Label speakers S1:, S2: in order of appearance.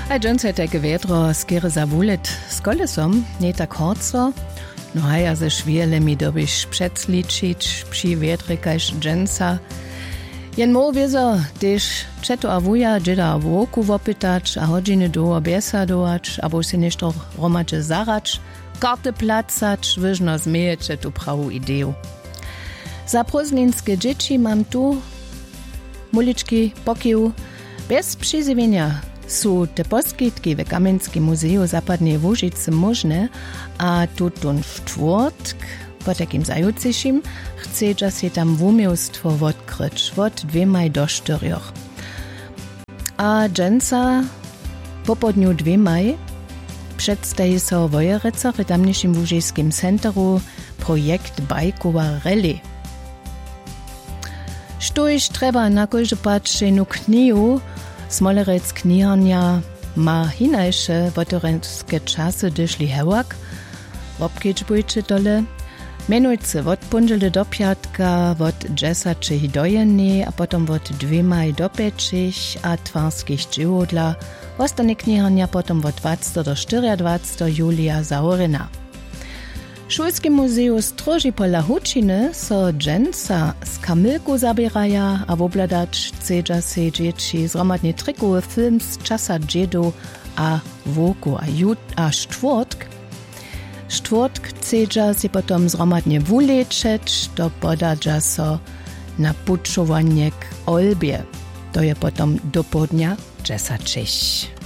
S1: A dżęce takie wietro skiery za wulet z kolesom, nie tak horco, no haja ze szwielemi dobyś przedliczyć przy wietrze kaž dżęca. Jen mo wiezo, też czeto a wuja dzida a woku wopytać, a hodziny do obiesa dołać, abo się nieszto romacze zarać, karty placać, wyżno zmiejecze tu prawu ideju. Za prozlinskie dzieci mam tu muliczki, pokił, bez przyzywienia. Su te poskitki w Kamenskim Muzeju Zapadnej Łużycy możne, a tutun w czwartk, po takim zajutrzejszym, chce się tam wumiejstwo odkryć, od 2 do 4. A dżęca po południu 2 przedstawi się w Wojerecach w tamniejszym Łużyckim centru projekt Bajkowa Rally. Štož treba na kožu pačenu knjigu, Smolerec knjiharnia ma hinajše votorenske časy dyšli hewak, obkieć bójczy dole, menujce od ponedjeľka do piatka, od 10 do 1, a potom od 2 do 5 a twarskich dživodla, ostane knjiharnia potom od 20 do 24 Julia Zaorina. Šulskim muzeju stroži pola hučiny so dżęca z kamilku zabieraja, a wobladać chcedza se dzieci zromadnie trikowy film z czasa dżedu a woku a Štvrtk chcedza se potom zromadnie wulečeć do podadža so na pučowanie k Olbie. To je potom do południa 10.